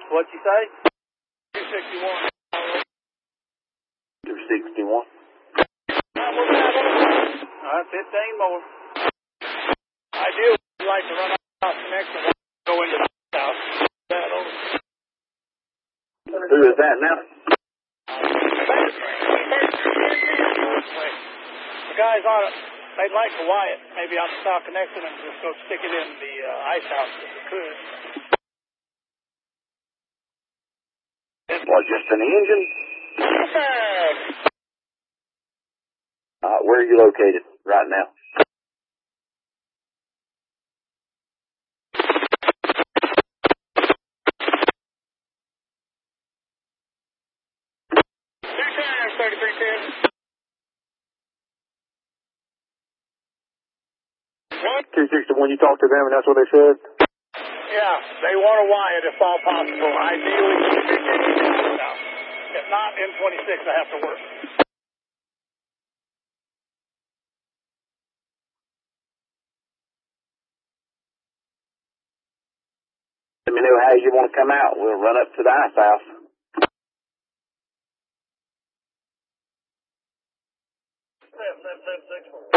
What'd you say? 261. 261. All right, 15 more. Ideally, we'd like to run out next and go into the house. Who is that now? The guys on it, they'd like to wire it, maybe on the south connection and just go stick it in the ice house if we could. What, just an engine? Where are you located right now? What? 261, you talked to them and that's what they said? Yeah, they want to wire it if all possible. Ideally, if not, N26 I have to work. Let me know how you want to come out. We'll run up to the ice house. Seven, 6, 4.